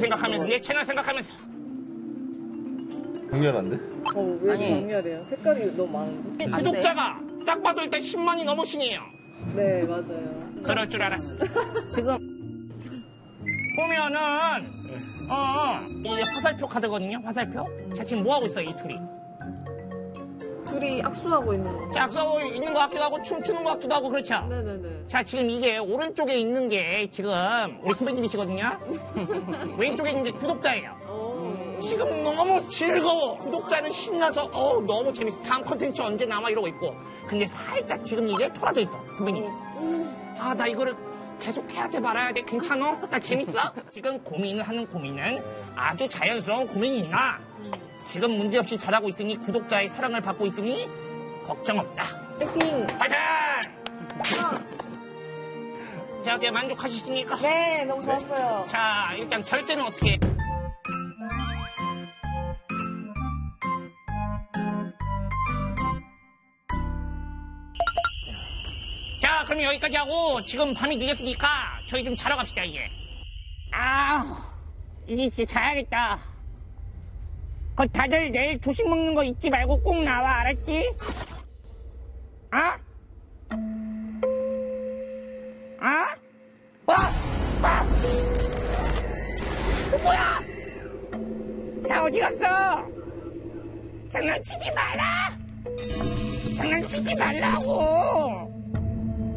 생각하면서, 내 채널 생각하면서. 강렬한데? 왜 아니. 강렬해요? 색깔이 너무 많은데? 구독자가 딱 봐도 일단 10만이 넘으시네요. 네, 맞아요. 그럴 줄 알았어. 지금 보면은, 이 화살표 카드거든요, 화살표. 자, 지금 뭐 하고 있어, 이 둘이? 둘이 악수하고 있는 거. 짝싸고 있는 것 같기도 하고, 춤추는 것 같기도 하고, 그렇죠? 네네네. 자, 지금 이게 오른쪽에 있는 게 지금 우리 선배님이시거든요? 왼쪽에 있는 게 구독자예요. 지금 너무 즐거워. 구독자는 신나서, 너무 재밌어. 다음 컨텐츠 언제 나와? 이러고 있고. 근데 살짝 지금 이게 토라져 있어, 선배님이. 아, 나 이거를 계속 해야 돼, 말아야 돼? 괜찮아? 나 재밌어? 지금 고민을 하는 고민은 아주 자연스러운 고민이나 지금 문제없이 잘하고 있으니 구독자의 사랑을 받고 있으니 걱정 없다. 파이팅! 파이팅! 자, 어때 만족하셨습니까? 네, 너무 좋았어요. 자, 일단 결제는 어떻게 해? 자, 그럼 여기까지 하고 지금 밤이 늦었으니까 저희 좀 자러 갑시다, 이제. 이제 진짜 자야겠다. 다들 내일 조식 먹는 거 잊지 말고 꼭 나와, 알았지? 뭐야? 자, 어디 갔어? 장난치지 마라! 장난치지 말라고!